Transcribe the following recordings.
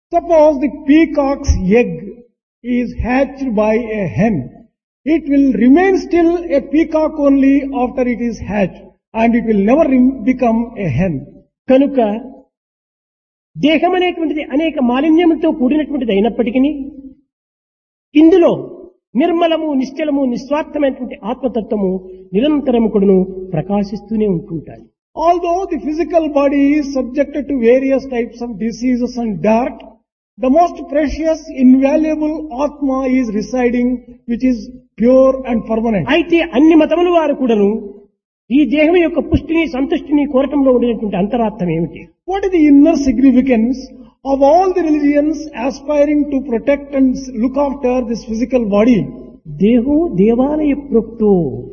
Suppose the peacock's egg is hatched by a hen. It will remain still a peacock only after it is hatched, and it will never become a hen. కనుక దేహం అనేటువంటిది అనేక మాలిన్యములతో కూడినటువంటిది అయినప్పటికీ ఇందులో నిర్మలము, నిశ్చలము, నిస్వార్థమైనటువంటి ఆత్మతత్వము నిరంతరము కూడాను ప్రకాశిస్తూనే ఉంటుంటాయి. Although the physical body is subjected to various types of diseases and dirt, the most precious, invaluable Atma is residing, which is pure and permanent. అయితే అన్ని మతముల వారు కూడాను ఈ దేహం యొక్క పుష్టిని, సంతుష్టిని కోరటంలో ఉండినటువంటి అంతరార్థం ఏమిటి? What is the inner significance of all the religions aspiring to protect and look after this physical body? దేహో దేవాలయ ప్రోక్తో.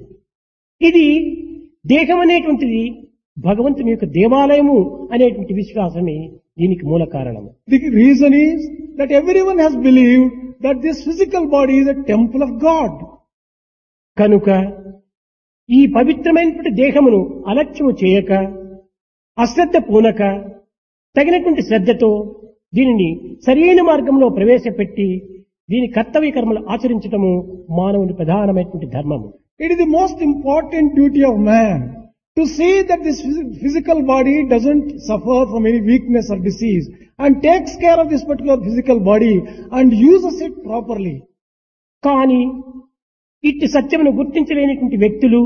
ఇది దేహం అనేటువంటిది భగవంతుని యొక్క దేవాలయము అనేటువంటి విశ్వాసమే దీనికి మూల కారణము. The reason is that everyone has believed that this physical body is a temple of God. కనుక ఈ పవిత్రమైనటువంటి దేహమును అలక్ష్యము చేయక, అశ్రద్ధ పూనక, తగినటువంటి శ్రద్ధతో దీనిని సరైన మార్గంలో ప్రవేశపెట్టి దీని కర్తవ్య కర్మలు ఆచరించటము మానవుని ప్రధానమైనటువంటి ధర్మము. It is the most important duty of man to see that this physical body doesn't suffer from any weakness or disease, and takes care of this particular physical body and uses it properly. కానీ ఇట్టి సత్యమును గుర్తించలేనటువంటి వ్యక్తులు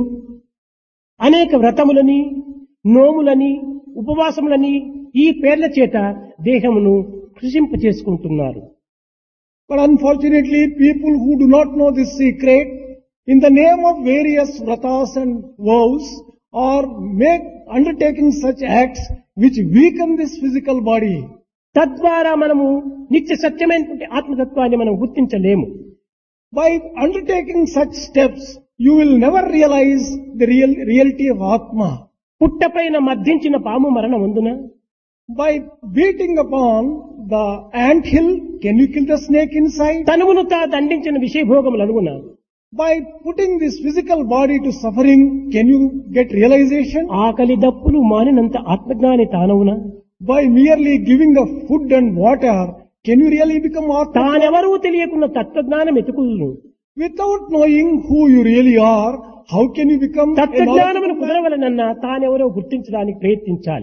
అనేక వ్రతములని, నోములని, ఉపవాసములని ఈ పేర్ల చేత దేహమును కృషింప చేసుకుంటున్నారు. But unfortunately, people who do not know this secret, in the name of various vratas and vows, are undertaking such acts which weaken this physical body. తద్వారా మనము నిత్య సత్యమైనటువంటి ఆత్మతత్వాన్ని మనం గుర్తించలేము. By undertaking such steps, you will never realize the reality of Atma. పుట్టపైన మద్దించిన పాము మరణం ఉందున? By beating upon the ant hill, can you kill the snake inside? తనువును తా దండించిన విషయభోగములు అనుగుణ? By putting this physical body to suffering, can you get realization? ఆకలి దప్పులు మానినంత ఆత్మజ్ఞాని తానవునా? By merely giving the food and water, can you really become Atma? తానెవరూ తెలియకున్న తత్వజ్ఞానం ఎతుకుదును. Without knowing who you really are, how can you become తత్వజ్ఞానమును కుదరవలనన్నా తానెవరో గుర్తించడానికి ప్రయత్నించాలి.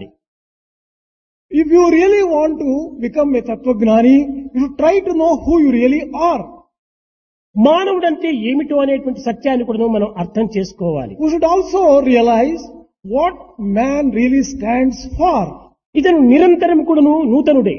If you really want to become a Tattvagnani, you should try to know who you really are. మానవుడంటే ఏమిటో అనేటువంటి సత్యాన్ని కూడా మనం అర్థం చేసుకోవాలి. We should also realize what man really stands for. ఇతను నిరంతరం కూడాను నూతనుడే.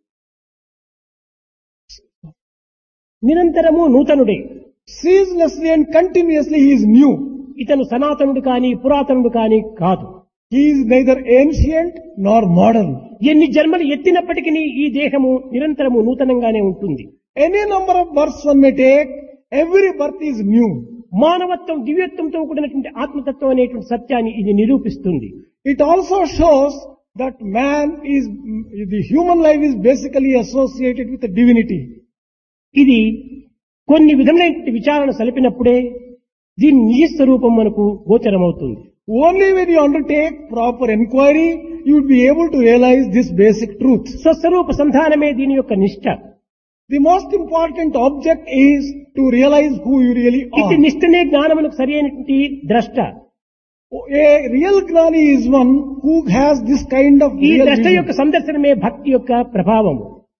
నిరంతరము నూతనుడే. Ceaselessly and continuously he is new. ఇతను సనాతనుడు కాని పురాతనుడు కాని కాదు. He is neither ancient nor modern. ఎన్ని జన్మలు ఎత్తినప్పటికీ ఈ దేహము నిరంతరము నూతనంగానే ఉంటుంది. Any number of births one may take, every birth is new. మానవత్వం దివ్యత్వంతో కూడినటువంటి ఆత్మతత్వం అనేటువంటి సత్యాన్ని ఇది నిరూపిస్తుంది. It also shows that the human life is basically associated with the divinity. ఇది కొన్ని విధములైన విచారణ సలిపినప్పుడే దీని నిజ స్వరూపం మనకు గోచరమవుతుంది. Only when you undertake proper inquiry, you would be able to realize this basic truth. స్వస్వరూప సంధానమే దీని యొక్క నిష్ఠ. The most important object is to realize who you really ఇట్టి are. నిష్ఠనే జ్ఞానములకు సరి అయినటువంటి ద్రష్ట. A real Gnani is one who has this kind of ఈ real ద్రష్ట vision. యొక్క సందర్శనమే భక్తి యొక్క ప్రభావము.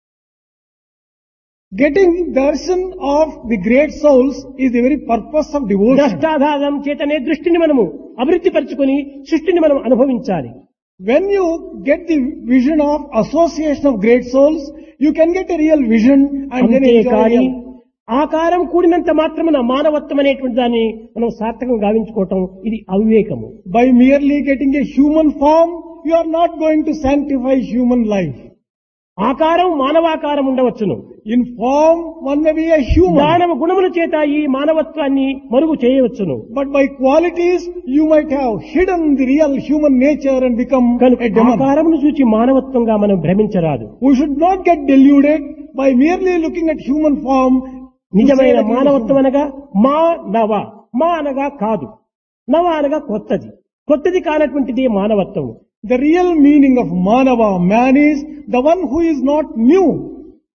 Getting darshan of the great souls is the very purpose of devotion. ద్రష్టాధారం చేతనే దృష్టిని మనము అభివృద్ధి పరచుకొని సృష్టిని మనం అనుభవించాలి. When you get the vision of association of great souls, you can get a real vision and then enjoy అంతేకాని real. ఆకారం కూడినంత మాత్రమున మానవత్వం అనేటువంటి దాన్ని మనం సార్థకం గావించుకోవటం ఇది అవివేకము. By merely getting a human form, you are not going to sanctify human life. ఆకారం మానవాకారం ఉండవచ్చును. In form, one may be a human. దానవ గుణముల చేత ఈ మానవత్వాన్ని మరుగు చేయవచ్చును. But by qualities, you might have hidden the real human nature and become కనుక a demon. ఆకారమును చూచి మానవత్వంగా మనం భ్రమించరాదు. We should not get deluded by merely looking at human form. నిజమైన మానవత్వం అనగా మా నవ. మా అనగా కాదు, నవ అనగా కొత్తది. కొత్తది కానటువంటిది మానవత్వం. The real meaning of Manava, man, is the one who is not new.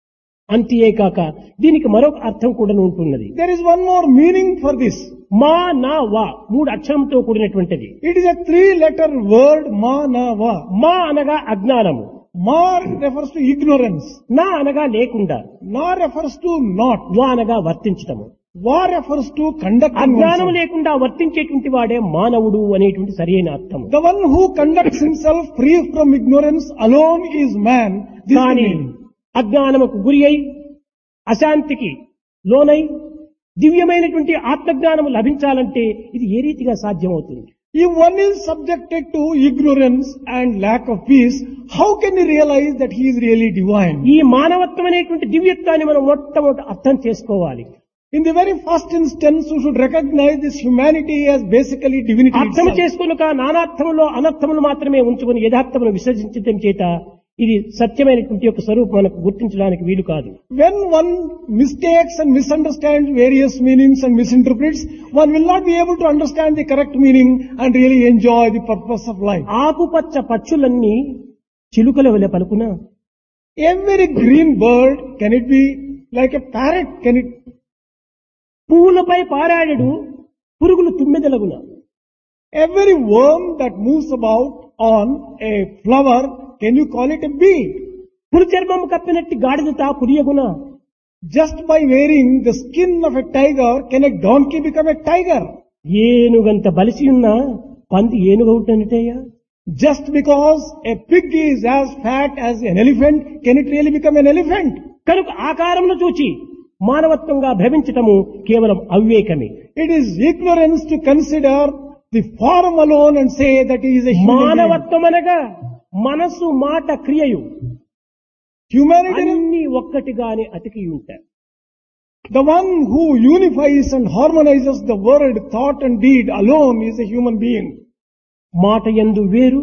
అంతేకాక దీనికి మరొక అర్థం కూడా ఉంటున్నది. There is one more meaning for this. మా నా వా 3 అక్షరంతో కూడినటువంటిది. It is a 3-letter word, ma, na, va. మా అనగా అజ్ఞానము, Ma refers to ignorance. నా అనగా లేకుండా, Na refers to not. వా అనగా వర్తించటము. Va refers to conducting అజ్ఞానం oneself. లేకుండా వర్తించేటువంటి వాడే మానవుడు అనేటువంటి సరైన అర్థం. The one who conducts himself free from ignorance alone is man. This is the కానీ meaning. అజ్ఞానముకు గురి అయి అశాంతికి లోనై దివ్యమైనటువంటి ఆత్మజ్ఞానము లభించాలంటే ఇది ఏ రీతిగా సాధ్యమవుతుంది? If one is subjected to ignorance and lack of peace, how can he realize that he is really divine? ఈ మానవత్వం అనేటువంటి దివ్యత్వాన్ని మనం మొట్టమొదట అర్థం చేసుకోవాలి. In the very first instance, we should recognize this humanity as basically divinity అర్థం itself. చేసుకునుక నానార్థములో అనర్థములు మాత్రమే ఉంచుకుని యథార్థమును విసర్జించడం చేత ఇది సత్యమైనటువంటి యొక్క స్వరూపం మనకు గుర్తించడానికి వీలు కాదు. When one mistakes and misunderstands various meanings and misinterprets, one will not be able to understand the correct meaning and really enjoy the purpose of life. ఆకుపచ్చ పచ్చులన్నీ చిలుకల వలె పలుకునా, Every green bird, can it be like a parrot? Can it? పువ్వులపై పారాడెడు పురుగులు తుమ్మెదలగున. Every worm that moves about on a flower, can you call it a bee? పులి చర్మము కప్పినట్టు గాడిద పులియగున. Just by wearing the skin of a tiger, can a donkey become a tiger? ఏనుగంత బలిసి ఉన్న పంది ఏనుగవుటనటయ్యా. Just because a pig is as fat as an elephant, can it really become an elephant? కనుక ఆకారమును చూచి మానవత్వంగా భ్రమించటము కేవలం అవివేకమే. It is ignorance to consider the form alone and say that he is a human being. మానవత్వం అనగా మనసు మాట క్రియయు Humanity, అన్ని ఒక్కటిగానే అతికి ఉంటాయి. the one who unifies and harmonizes the word, thought and deed alone is a human being. మాట యందు వేరు,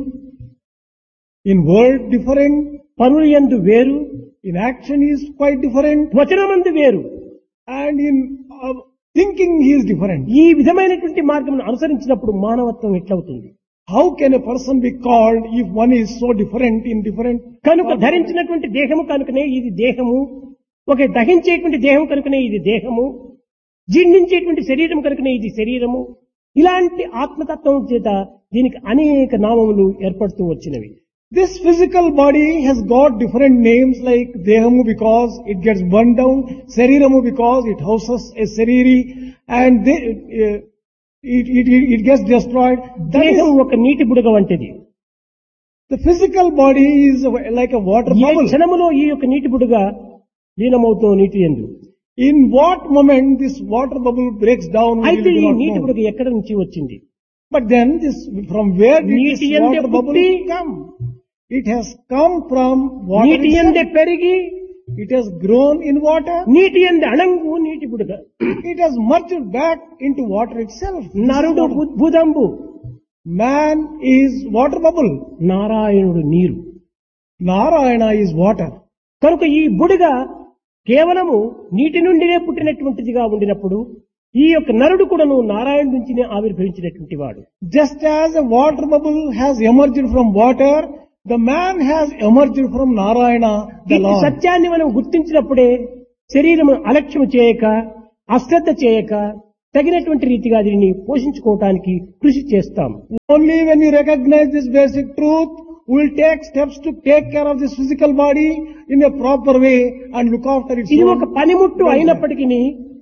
In word different, పనుల యందు వేరు, in action he is quite different, వచనమందు వేరు. and in thinking he is different. ఈ విధమైనటువంటి మార్గమును అనుసరించినప్పుడు మానవత్వం ఎట్లవుతుంది? How can a person be called if one is so different in different? కనుక ధరించినటువంటి దేహము కనుకనే ఇది దేహము, ఒక దహించేటువంటి దేహం కనుకనే ఇది దేహము, జీర్ణించేటువంటి శరీరం కనుకనే ఇది శరీరము. ఇలాంటి ఆత్మతత్వం చేత దీనికి అనేక నామములు ఏర్పడుతూ వచ్చినవి. This physical body has got different names like Dehamu because it gets burned down, Sariramu because it houses a Sariri, and it gets destroyed. That దేహం is, ఒక నీటి బుడగ వంటిది. the physical body is like a water A bubble. క్షణములో ఈ యొక్క నీటి బుడగ లీనమవుతూ నీటి యందు. In what moment this water bubble breaks down, we అయితే really ఈ do not నీటి know. బుడగ ఎక్కడి నుంచి వచ్చింది? But then from where did this నీటి యందే water bubble పుట్టి, come? It has come from water నీటి యందే itself. పెరిగి, It has grown in water. నీటి యందే అణంగు నీటి బుడగ. It has merged back into water itself. This is నరుడు water. బుద్భుదంబు, Man is water bubble. నారాయణుడు నీరు. Narayana is water. కనుక ఈ బుడగ కేవలము నీటి నుండినే పుట్టినటువంటిదిగా ఉండినప్పుడు ఈ యొక్క నరుడు కూడాను నారాయణ నుంచినే ఆవిర్భవించినటువంటి వాడు. Just as a water bubble has emerged from water, the man has emerged from Narayana, the ఈ Lord. సత్యాన్ని మనం గుర్తించినప్పుడే శరీరము అలక్ష్యం చేయక, అశ్రద్ధ చేయక తగినటువంటి రీతిగా దీనిని పోషించుకోవటానికి కృషి చేస్తాం. Only when we recognize this basic truth, we will take steps to take care of this physical body in a proper way and look after its ఇది own ఒక పనిముట్టు welfare. అయినప్పటికీ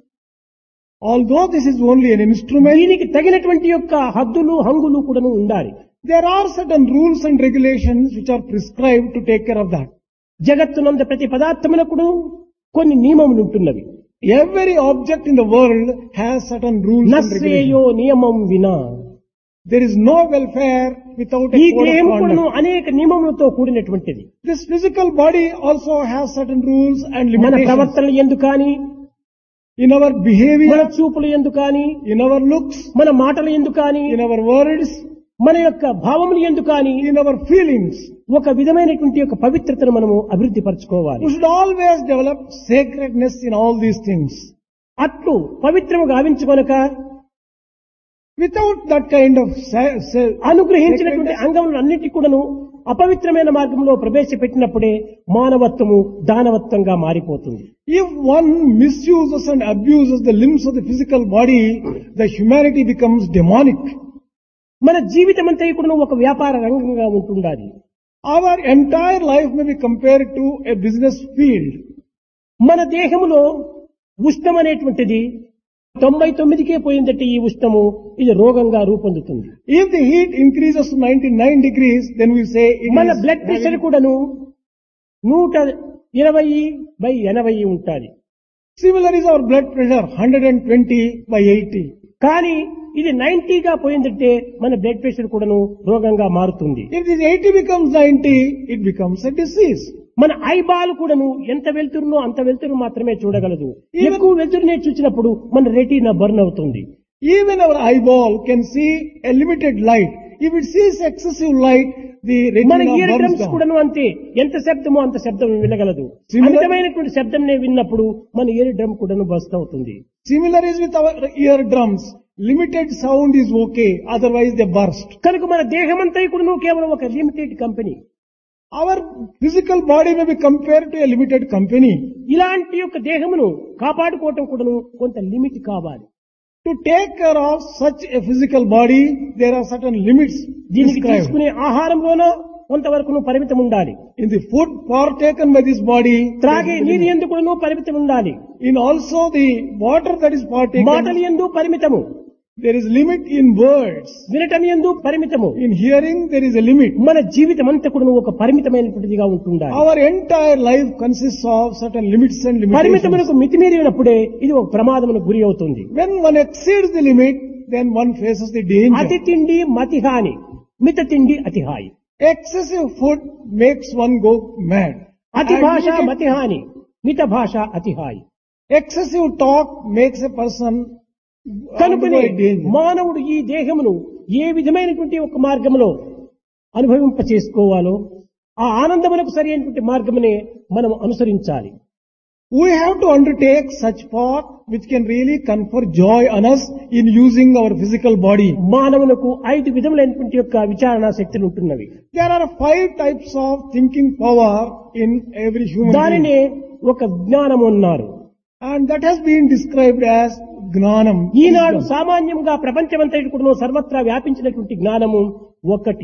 Although this is only an instrument, దీనికి తగినటువంటి యొక్క హద్దులు హంగులు కూడాను ఉండాలి. there are certain rules and regulations which are prescribed to take care of that. జగత్తునంద ప్రతి పదార్థమునకు కొన్ని నియమములు ఉంటున్నవి. Every object in the world has certain rules and నశ్రేయో regulations. నియమం వినా. There is no welfare without a ఈ code of దేహము కూడాను conduct. అనేక నియమములతో కూడినటువంటిది. This physical body also has certain rules and మన limitations. ప్రవర్తనలు ఎందు కానీ, In our మన behavior, చూపులు ఎందు కానీ, in our looks, మన మాటల ఎందు కానీ, in our words, మన యొక్క భావములు ఎందు కానీ in our feelings. ఒక విధమైనటువంటి యొక్క పవిత్రతను మనము అభివృద్ధి పరచుకోవాలి. We should always develop sacredness in all these things. అట్లు పవిత్రము గావించుకొనక Without that kind of అనుగ్రహించినటువంటి sacredness, అంగములు అన్నిటి కూడాను అపవిత్రమైన మార్గంలో ప్రవేశపెట్టినప్పుడే మానవత్వము దానవత్వంగా మారిపోతుంది. If one misuses and abuses the limbs of the physical body, the humanity becomes demonic. మన జీవితం అంతా కూడా ఒక వ్యాపార రంగంగా ఉంటుండాలి. Our entire life may be compared to a business field. మన దేహములో ఉష్ణం అనేటువంటిది 99కే పోయిందంటే ఈ ఉష్ణము ఇది రోగంగా రూపొందుతుంది. If the heat increases to 99 degrees, then we say it మన is బ్లడ్ ప్రెషర్ కూడాను 120/80 ఉంటుంది. Similar is our blood pressure, 120/80. కానీ ఇది 90గా పోయిందంటే మన బ్లడ్ ప్రెషర్ కూడాను రోగంగా మారుతుంది. If this 80 becomes 90, it becomes a disease. మన ఐబాల్ కూడాను ఎంత వెళ్తురునో అంత వెళ్తురు మాత్రమే చూడగలదు. ఎక్కువ వెళ్తురునే చూసినప్పుడు మన రెటీనా బర్న్ అవుతుంది. Even our eyeball can see a limited light. If it sees excessive light, the మన retina year burns drums down. కూడాను అంతే, ఎంత శబ్దమో అంత శబ్దం వినగలదు. Similar- అమితమైనటువంటి శబ్దంనే విన్నప్పుడు మన ఇయర్ డ్రమ్ కూడాను బస్ట్ అవుతుంది. Similar is with our eardrums. Limited sound is okay, otherwise they burst. కనుక మన దేహమంతా కూడాను కేవలం ఒక limited company. Our physical body may be compared to a limited company. ఇలాంటి యొక్క దేహమును కాపాడుకోవటం కూడాను కొంత లిమిట్ కావాలి. To take care of such a physical body, there are certain limits దీనికి described. తీసుకునే ఆహారంలోనూ కొంతవరకు పరిమితం ఉండాలి. In the food partaken by this body, త్రాగే నీరు ఎందుకు పరిమితం ఉండాలి. in also the water that is మాటలు partaken, ఎందు పరిమితము, there is limit in words. వినటం ఎందు పరిమితము. In hearing, there is a limit. మన జీవితం అంతా కూడా ఒక పరిమితమైనటువంటిదిగా ఉంటుండాలి. Our entire life consists of certain limits and limitations. పరిమితములకు మితిమీరినప్పుడే ఇది ఒక ప్రమాదమునకు గురి అవుతుంది. When one exceeds the limit, then one faces the danger. అతి తిండి మతిహాని, మిత తిండి అతిహాయి. Excessive food makes one go mad. అతి And భాష limited- మతిహాని, మిత భాష అతిహాయి. excessive talk makes a person కనుకనే undergo a danger. మానవుడు ఈ దేహమును ఏ విధమైనటువంటి ఒక మార్గంలో అనుభవింప చేసుకోవాలో ఆ ఆనందమునకు సరి అయినటువంటి మార్గమునే మనం అనుసరించాలి. We have to undertake such path which can really confer joy on us in using our physical body. మానవునకు 5 విధములైనటువంటి యొక్క విచారణ శక్తులు ఉంటున్నవి. There are 5 types of thinking power in every human దానినే being. ఒక జ్ఞానము అన్నారు. And that has been described as gnanam. Eenadu wisdom. సామాన్యంగా ప్రపంచమంతటి కూడా సర్వత్రా వ్యాపించినటువంటి జ్ఞానము ఒకటి,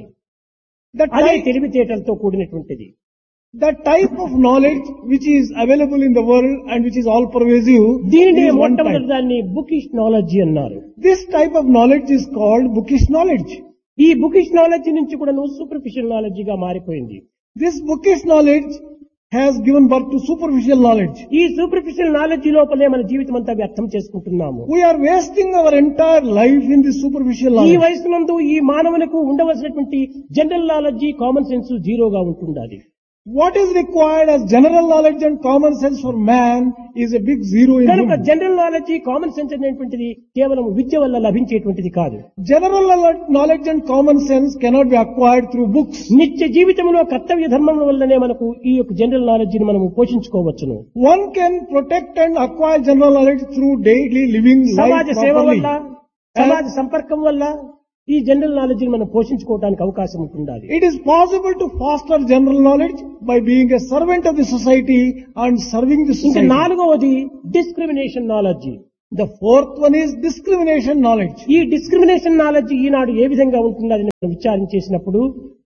The అదే type, తెలివితేటలతో కూడినటువంటిది. the type of knowledge which is available in the world and which is all pervasive దీనినే is one మొట్టమొదటి type. దాన్ని బుకిష్ నాలెడ్జి అన్నారు. This type of knowledge is called bookish knowledge. ఈ బుకిష్ నాలెడ్జి నుంచి కూడా superficial నాలెడ్జిగా మారిపోయింది. This bookish knowledge has given birth to superficial knowledge. ఈ superficial knowledge లోపలే మన జీవితం అంతా వ్యర్థం చేసుకుంటున్నాము. We are wasting our entire life in this superficial ఈ knowledge. వయసునందు ఈ మానవులకు ఉండవలసినటువంటి జనరల్ నాలెడ్జి, కామన్ సెన్స్ జీరోగా ఉంటుండాలి. What is required as general knowledge and common sense for man is a big zero in కనుక him. General knowledge, common sense అనేటువంటిది కేవలం విద్య వల్ల లభించేటువంటిది కాదు. General knowledge and common sense cannot be acquired through books. నిత్య జీవితంలో కర్తవ్య ధర్మం వల్లనే మనకు ఈ యొక్క జనరల్ నాలెడ్జిని మనము పోషించుకోవచ్చును. One can protect and acquire general knowledge through daily living సమాజ life సేవ properly. వల్ల, సమాజ సంపర్కం వల్ల ఈ జనరల్ నాలెడ్జిని మనం పోషించుకోవడానికి అవకాశం ఉంటుండాలి. It is possible to foster general knowledge by being a servant of the society and serving the ఇంకా society. 4వది discrimination knowledge. The 4th one is discrimination knowledge. ఈ డిస్క్రిమినేషన్ నాలెడ్జి ఈనాడు ఏ విధంగా ఉంటుందని మనం విచారణ చేసినప్పుడు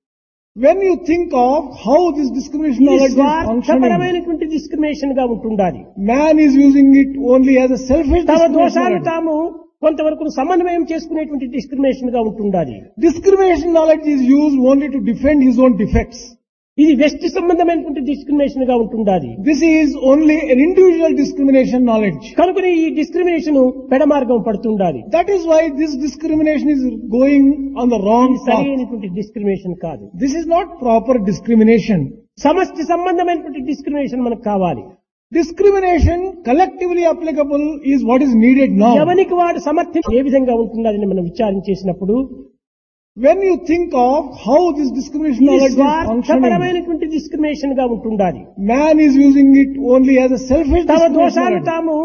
When you think of how this discrimination ఇది knowledge is functioning, స్వార్థపరమైనటువంటి discrimination గా ఉంటుండాలి. man is using it only as a selfish తమ discrimination దోషాలు knowledge. తాము కొంతవరకు సమన్వయం చేసుకునేటువంటి డిస్క్రిమినేషన్ గా ఉంటుండాలి. Discrimination knowledge is used only to defend his own defects. ఇది వ్యక్తి సంబంధమైనటువంటి డిస్క్రిమినేషన్ గా ఉంటుండాలి. This is only an individual discrimination knowledge. కనుకనే ఈ discrimination పెడమార్గం పడుతుండాలి. That is why this discrimination is going on the wrong ఇది path. సరైనటువంటి డిస్క్రిమినేషన్ కాదు. This is not proper discrimination. సమష్టి సంబంధమైనటువంటి డిస్క్రిమినేషన్ మనకు కావాలి. Discrimination collectively applicable is what is needed now. ఎవరికి వాడు సమర్థం ఏ విధంగా ఉంటుందని మనం విచారణ చేసినప్పుడు When you think of how this discrimination ఇది knowledge is functioning, స్వార్థపరమైనటువంటి డిస్క్రిమినేషన్ గా ఉంటుండాలి. man is using it only as a selfish తమ discrimination దోషాలు knowledge. తాము